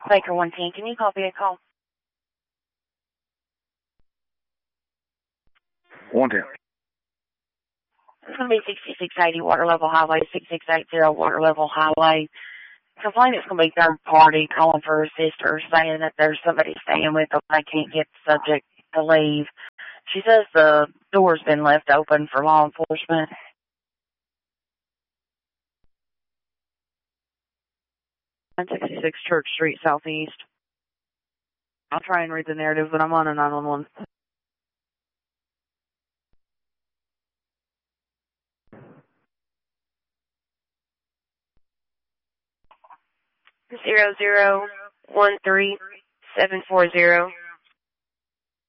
Baker 110, can you copy a call? 110. It's going to be 6680 Water Level Highway, 6680 Water Level Highway. Complainant's going to be third party calling for her sister, saying that there's somebody staying with them. They can't get the subject to leave. She says the door's been left open for law enforcement. 966 Church Street, Southeast. I'll try and read the narrative, but I'm on a 911. 0013740.